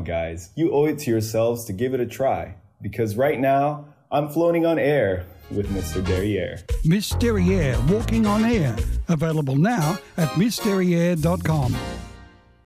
guys. You owe it to yourselves to give it a try. Because right now, I'm floating on air with Mr. Derriere. Miss Derriere, Walking on Air. Available now at MissDerriere.com.